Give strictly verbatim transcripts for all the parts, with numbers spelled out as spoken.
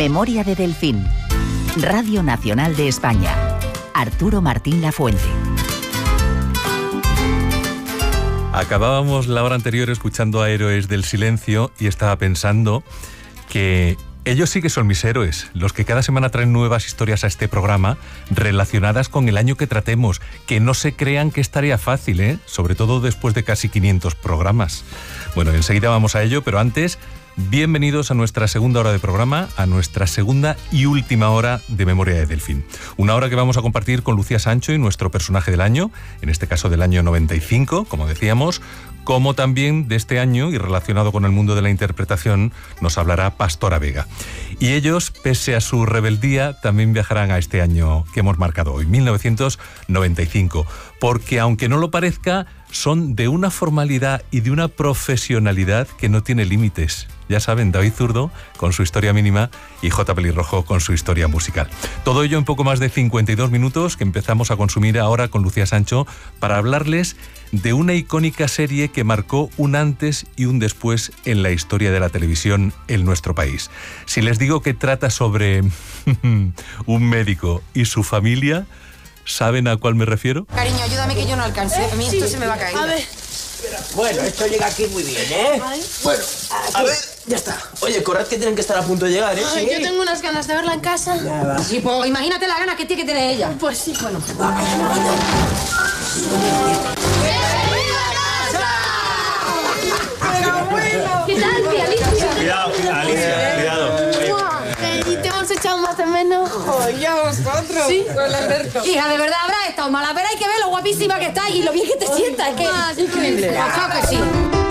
Memoria de Delfín. Radio Nacional de España. Arturo Martín Lafuente. Acabábamos la hora anterior escuchando a Héroes del Silencio y estaba pensando que ellos sí que son mis héroes, los que cada semana traen nuevas historias a este programa relacionadas con el año que tratemos, que no se crean que es tarea fácil, ¿eh? Sobre todo después de casi quinientos programas. Bueno, enseguida vamos a ello, pero antes, bienvenidos a nuestra segunda hora de programa, a nuestra segunda y última hora de Memoria de Delfín. Una hora que vamos a compartir con Lucía Sancho y nuestro personaje del año, en este caso del año noventa y cinco, como decíamos, como también de este año y relacionado con el mundo de la interpretación nos hablará Pastora Vega. Y ellos, pese a su rebeldía, también viajarán a este año que hemos marcado hoy, mil novecientos noventa y cinco, porque aunque no lo parezca, son de una formalidad y de una profesionalidad que no tiene límites. Ya saben, David Zurdo con su historia mínima y J. Pelirrojo con su historia musical. Todo ello en poco más de cincuenta y dos minutos que empezamos a consumir ahora con Lucía Sancho para hablarles de una icónica serie que marcó un antes y un después en la historia de la televisión en nuestro país. Si les digo que trata sobre un médico y su familia, ¿saben a cuál me refiero? Cariño, ayúdame que yo no alcancé. A mí esto se me va a caer. A ver. Bueno, esto llega aquí muy bien, ¿eh? Ay. Bueno, a ver, ya está. Oye, corred que tienen que estar a punto de llegar, ¿eh? Ay, Sí. yo tengo unas ganas de verla en casa. Ya va. Sí, pues imagínate la gana que tiene que tener ella. Pues sí. Bueno, ¿Qué tal, tía Alicia? Cuidado, Alicia, cuidado. ¿Y te hemos echado más de menos? oye, a vosotros. Sí. Con el Alberto. Hija, de verdad habrá estado mala, pero hay que ver lo guapísima que está y lo bien que te sientas. Es que Ah, sí, increíble. Pues claro que sí.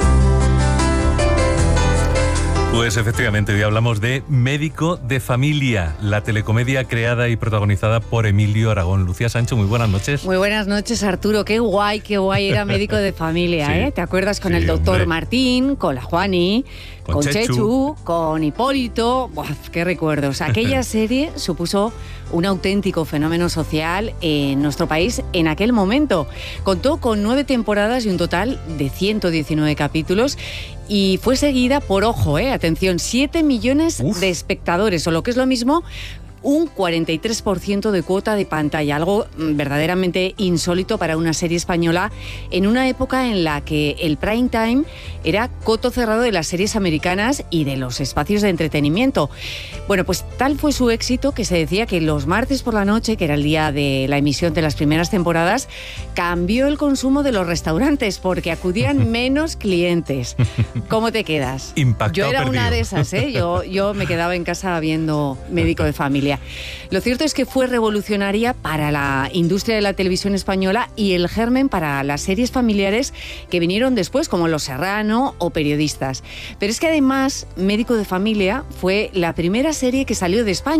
Pues efectivamente, hoy hablamos de Médico de Familia, la telecomedia creada y protagonizada por Emilio Aragón. Lucía Sancho, muy buenas noches. Muy buenas noches, Arturo. Qué guay, qué guay era Médico de Familia, Sí, ¿eh? ¿Te acuerdas con sí, el doctor hombre. Martín, con la Juani, Con con, Chechu. Chechu, con Hipólito? Buah, qué recuerdos. Aquella serie supuso un auténtico fenómeno social en nuestro país en aquel momento. Contó con nueve temporadas y un total de ciento diecinueve capítulos y fue seguida por, ojo, eh, atención, siete millones Uf. de espectadores, o lo que es lo mismo, un cuarenta y tres por ciento de cuota de pantalla, algo mm, verdaderamente insólito para una serie española en una época en la que el prime time era coto cerrado de las series americanas y de los espacios de entretenimiento. Bueno, pues tal fue su éxito que se decía que los martes por la noche, que era el día de la emisión de las primeras temporadas, cambió el consumo de los restaurantes porque acudían menos clientes. ¿Cómo te quedas? Impactado, Yo era perdido. una de esas, ¿eh? Yo, yo me quedaba en casa viendo Médico de Familia. Lo cierto es que fue revolucionaria para la industria de la televisión española y el germen para las series familiares que vinieron después, como Los Serrano o Periodistas. Pero es que además, Médico de Familia fue la primera serie que salió de España.